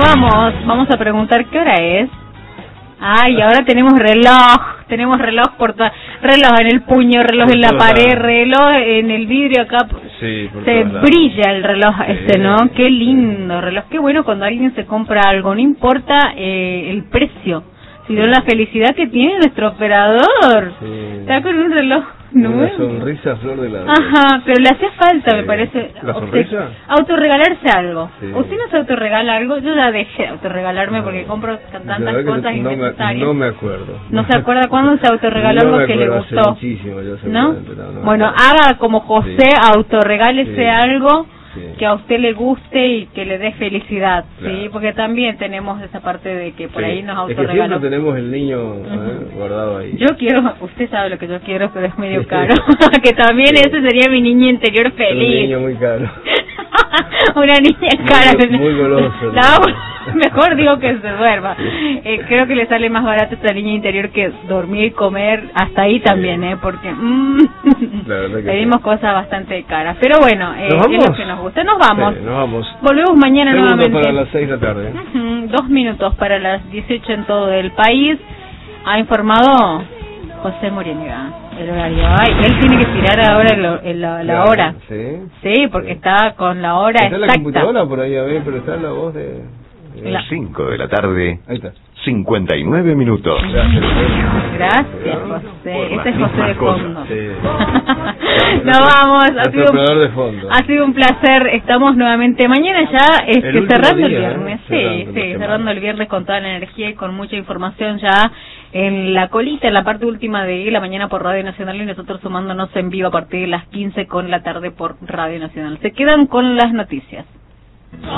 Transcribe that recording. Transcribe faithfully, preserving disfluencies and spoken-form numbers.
vamos, vamos a preguntar qué hora es. Ay, ahora tenemos reloj, tenemos reloj por toda, reloj en el puño, reloj por en la pared, la... reloj en el vidrio acá. Sí, por se brilla el reloj sí. Este, ¿no? Qué lindo reloj, qué bueno cuando alguien se compra algo, no importa eh, el precio, sino sí. la felicidad que tiene nuestro operador. Sí. Está con un reloj nuevo. Una sonrisa flor de la... Ajá, pero le hacía falta, sí. me parece. ¿La sonrisa? Autorregalarse algo. Sí. ¿Usted no se autorregala algo? Yo ya dejé de autorregalarme no. porque compro tantas cosas no innecesarias. Me, no me acuerdo. ¿No se acuerda cuándo se autorregaló no algo que le gustó? Muchísimo, yo ¿No? No, no bueno, haga como José, sí. autorregálese sí. algo sí. que a usted le guste y que le dé felicidad, claro. ¿sí? Porque también tenemos esa parte de que por sí. ahí nos autorregalamos. Es que siempre tenemos el niño uh-huh. ¿eh? guardado ahí. Yo quiero, usted sabe lo que yo quiero, pero es medio caro. Que también sí. ese sería mi niño interior feliz. Un niño muy caro. Una niña cara. Muy, muy goloso. No, mejor digo que se duerma. Eh, creo que le sale más barato esta niña interior que dormir y comer hasta ahí también, ¿eh? Porque mmm, pedimos sí. cosas bastante caras. Pero bueno, eh, es lo que nos gusta. Nos vamos. Sí, nos vamos. Volvemos mañana Segundo nuevamente. para las seis de la tarde. Uh-huh, dos minutos para las dieciocho en todo el país. Ha informado José Morieniga. El horario. Ay, él tiene que tirar ahora el, el, la, la claro, hora. Sí. Sí, porque sí. está con la hora está exacta. Está la computadora por ahí, a ver, pero está la voz de... Las cinco de la tarde. Ahí está. cincuenta y nueve minutos. Gracias, Gracias José. Este es José de fondo. Sí. Nos vamos. Ha sido, un, de fondo. ha sido un placer. Estamos nuevamente mañana ya este, el cerrando día, el viernes. ¿eh? Sí, sí, cerrando el viernes con toda la energía y con mucha información ya en la colita, en la parte última de la mañana por Radio Nacional y nosotros sumándonos en vivo a partir de las quince con la tarde por Radio Nacional. Se quedan con las noticias.